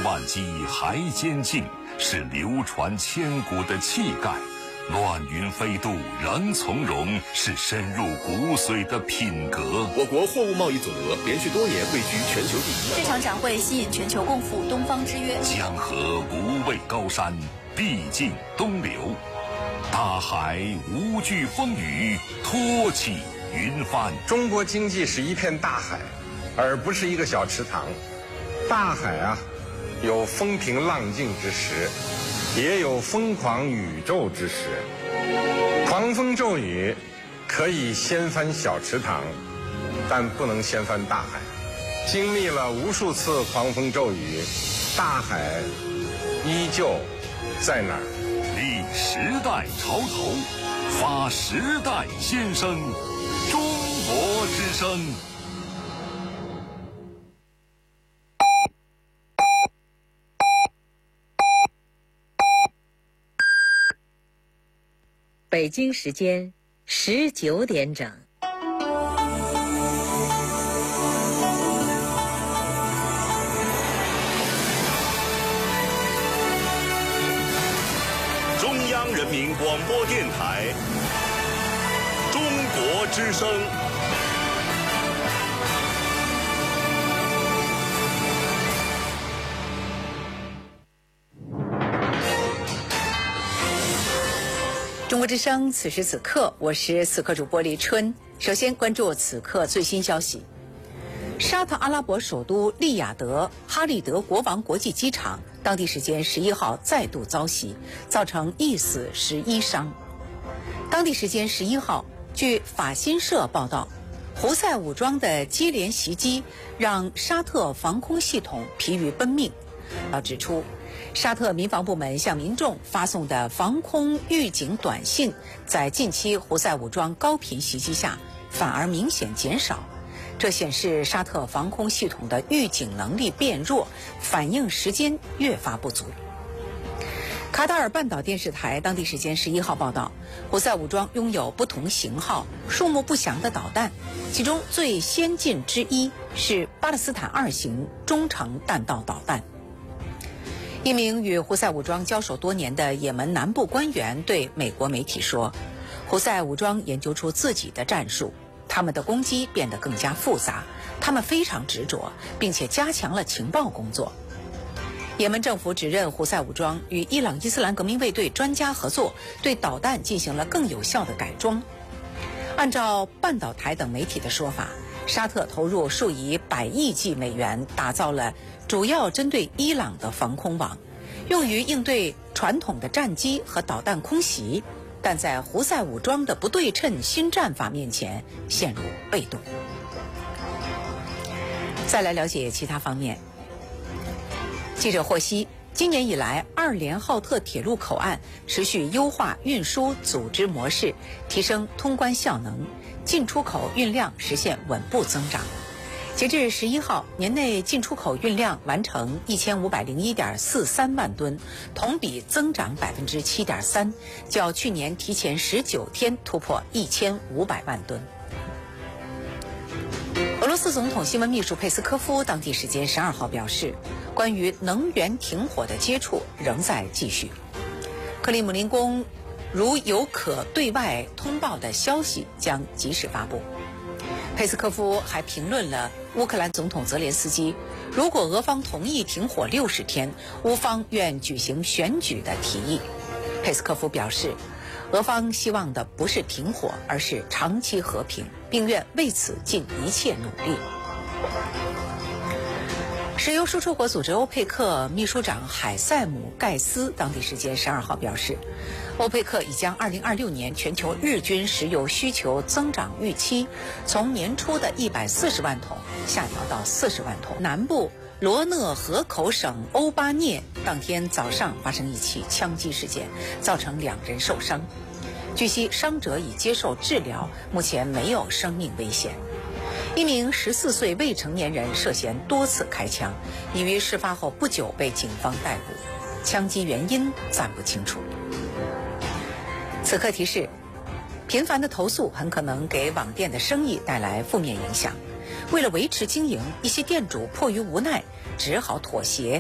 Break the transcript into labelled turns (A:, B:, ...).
A: 万机还坚劲，是流传千古的气概；乱云飞渡仍从容，是深入骨髓的品格。
B: 我国货物贸易总额连续多年位居全球第一。
C: 这场展会吸引全球共赴东方之约。
A: 江河不畏高山，必尽东流；大海无惧风雨，托起云帆。
D: 中国经济是一片大海，而不是一个小池塘。大海啊，有风平浪静之时，也有疯狂宇宙之时。狂风骤雨可以掀翻小池塘，但不能掀翻大海。经历了无数次狂风骤雨，大海依旧在那儿。
A: 立时代潮头，发时代先声，中国之声。
E: 北京时间19点整。
B: 中央人民广播电台中国之声。
C: 中国之声，此时此刻，我是此刻主播李春。首先关注此刻最新消息：沙特阿拉伯首都利雅得哈利德国王国际机场，当地时间11号再度遭袭，造成1死11伤。当地时间11号，据法新社报道，胡塞武装的接连袭击让沙特防空系统疲于奔命。指出，沙特民防部门向民众发送的防空预警短信，在近期胡塞武装高频袭击下，反而明显减少。这显示沙特防空系统的预警能力变弱，反应时间越发不足。卡塔尔半岛电视台当地时间11号报道，胡塞武装拥有不同型号、数目不详的导弹，其中最先进之一是巴勒斯坦2型中程弹道导弹。一名与胡塞武装交手多年的也门南部官员对美国媒体说，胡塞武装研究出自己的战术，他们的攻击变得更加复杂，他们非常执着，并且加强了情报工作。也门政府指认胡塞武装与伊朗伊斯兰革命卫队专家合作，对导弹进行了更有效的改装。按照半岛台等媒体的说法，沙特投入数以100亿计美元打造了主要针对伊朗的防空网，用于应对传统的战机和导弹空袭，但在胡塞武装的不对称新战法面前陷入被动。再来了解其他方面。记者获悉，今年以来，2连浩特铁路口岸持续优化运输组织模式，提升通关效能，进出口运量实现稳步增长。截至11号，年内进出口运量完成1501.43万吨，同比增长7.3%，较去年提前19天突破1500万吨。俄罗斯总统新闻秘书佩斯科夫当地时间12号表示，关于能源停火的接触仍在继续。克里姆林宫如有可对外通报的消息将及时发布。佩斯科夫还评论了乌克兰总统泽连斯基如果俄方同意停火60天，乌方愿举行选举的提议。佩斯科夫表示，俄方希望的不是停火，而是长期和平，并愿为此尽一切努力。石油输出国组织欧佩克秘书长海塞姆·盖斯当地时间12号表示，欧佩克已将2026年全球日均石油需求增长预期从年初的140万桶下调到40万桶。南部罗讷河口省欧巴涅当天早上发生一起枪击事件，造成2人受伤。据悉，伤者已接受治疗，目前没有生命危险。一名14岁未成年人涉嫌多次开枪，已于事发后不久被警方逮捕，枪击原因暂不清楚。此刻提示，频繁的投诉很可能给网店的生意带来负面影响。为了维持经营，一些店主迫于无奈，只好妥协，